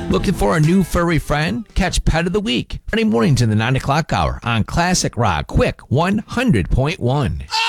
Looking for a new furry friend? Catch Pet of the Week Friday mornings in the 9 o'clock hour on Classic Rock Quick 100.1.